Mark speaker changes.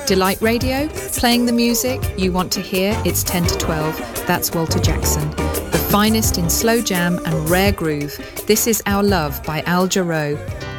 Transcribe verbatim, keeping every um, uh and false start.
Speaker 1: Delight Radio, playing the music you want to hear. It's ten to twelve. That's Walter Jackson. The finest in slow jam and rare groove. This is Our Love by Al Jarreau.